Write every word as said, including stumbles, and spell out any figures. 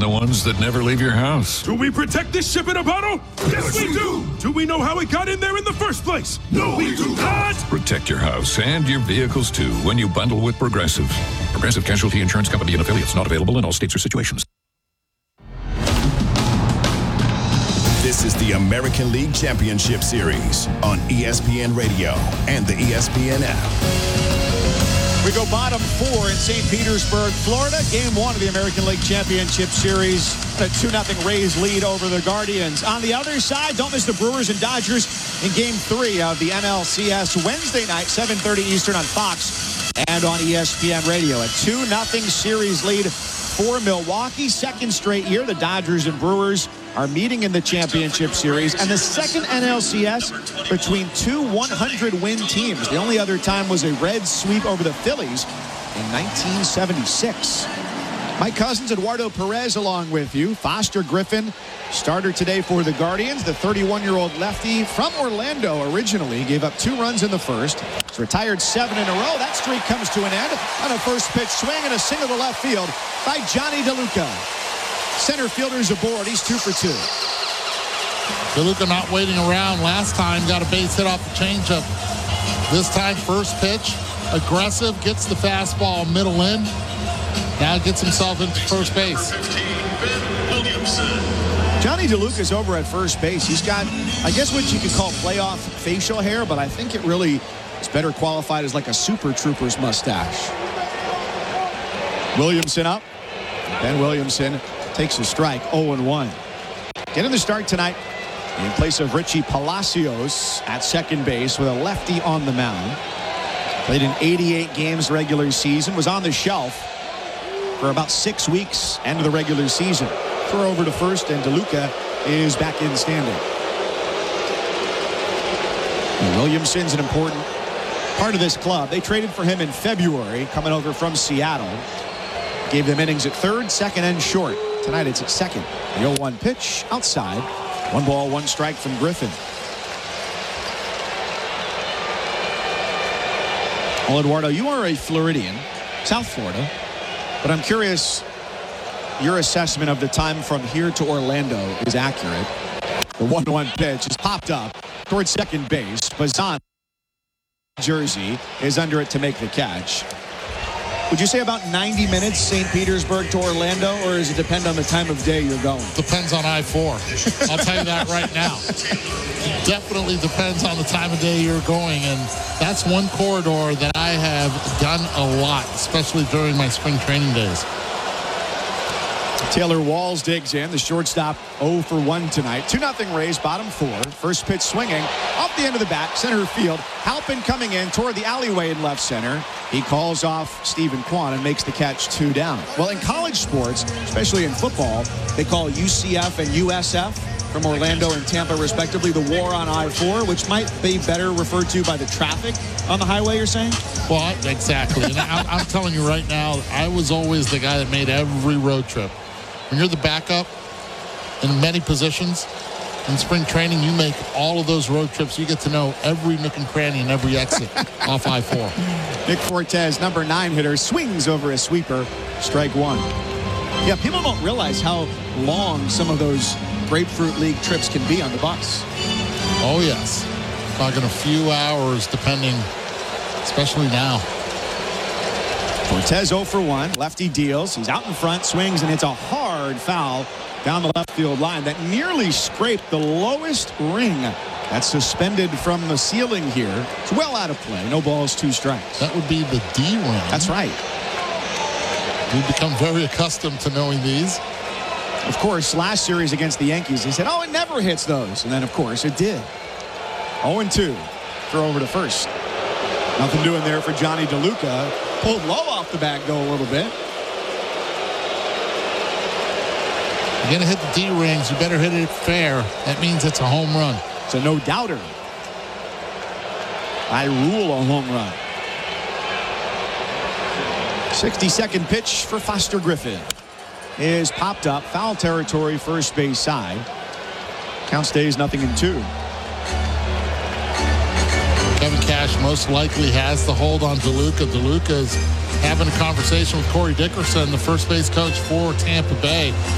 the ones that never leave your house. Do we protect this ship in a bottle? Yes, we do. Do we know how it got in there in the first place? No, we do not. Protect your house and your vehicles, too, when you bundle with Progressive. Progressive Casualty Insurance Company and affiliates, not available in all states or situations. This is the American League Championship Series on E S P N Radio and the E S P N app. We go bottom four in Saint Petersburg, Florida. Game one of the American League Championship Series. A two nothing Rays lead over the Guardians. On the other side, don't miss the Brewers and Dodgers in game three of the N L C S Wednesday night, seven thirty Eastern on Fox and on E S P N Radio. A two nothing series lead for Milwaukee. Second straight year, the Dodgers and Brewers are meeting in the championship series, and the second N L C S between two one hundred win teams. The only other time was a Reds sweep over the Phillies in nineteen seventy-six. Mike Cousins, Eduardo Perez along with you. Foster Griffin, starter today for the Guardians. The thirty-one-year-old lefty from Orlando originally gave up two runs in the first. He's retired seven in a row. That streak comes to an end on a first pitch swing and a single to left field by Johnny DeLuca. Center fielder's aboard. He's two for two. DeLuca not waiting around. Last time got a base hit off the changeup. This time first pitch, aggressive, gets the fastball middle in. Now gets himself into first base. Johnny DeLuca's over at first base. He's got, I guess, what you could call playoff facial hair, but I think it really is better qualified as like a Super Troopers mustache. Williamson up. Ben Williamson takes a strike, oh and one. Getting the start tonight in place of Richie Palacios at second base with a lefty on the mound. Played in eighty-eight games regular season, was on the shelf for about six weeks end of the regular season. Throw over to first, and DeLuca is back in standing. And Williamson's an important part of this club. They traded for him in February, coming over from Seattle. Gave them innings at third, second, and short. Tonight it's at second. The oh one pitch outside. One ball, one strike from Griffin. Well, Eduardo, you are a Floridian, South Florida, but I'm curious, your assessment of the time from here to Orlando is accurate. The one one pitch is popped up towards second base. Bazan, jersey, is under it to make the catch. Would you say about ninety minutes, Saint Petersburg to Orlando, or does it depend on the time of day you're going? Depends on I four. I'll tell you that right now. Definitely depends on the time of day you're going, and that's one corridor that I have done a lot, especially during my spring training days. Taylor Walls digs in. The shortstop oh for one tonight. two nothing Rays, bottom four. First pitch swinging off the end of the bat, center field. Halpin coming in toward the alleyway in left center. He calls off Stephen Kwan and makes the catch two down. Well, in college sports, especially in football, they call U C F and U S F from Orlando and Tampa, respectively, the war on I four, which might be better referred to by the traffic on the highway, you're saying? Well, exactly. And I'm, I'm telling you right now, I was always the guy that made every road trip. When you're the backup in many positions in spring training, you make all of those road trips. You get to know every nook and cranny and every exit off I four. Nick Fortes, number nine hitter, swings over a sweeper. Strike one. Yeah, people don't realize how long some of those Grapefruit League trips can be on the bus. Oh, yes. Talking a few hours, depending, especially now. Fortes oh for one. Lefty deals. He's out in front, swings, and it's a hard foul down the left field line that nearly scraped the lowest ring that's suspended from the ceiling here. It's well out of play. No balls, two strikes. That would be the D ring. That's right. We've become very accustomed to knowing these. Of course, last series against the Yankees, they said, oh, it never hits those. And then, of course, it did. oh and two. Throw over to first. Nothing doing there for Johnny DeLuca. Pulled low off the bat, go a little bit. You're going to hit the D rings. You better hit it fair. That means it's a home run. It's a no-doubter. I rule a home run. sixty-second pitch for Foster Griffin is popped up. Foul territory, first base side. Count stays nothing in two. Kevin Cash most likely has the hold on DeLuca. DeLuca is having a conversation with Corey Dickerson, the first base coach for Tampa Bay.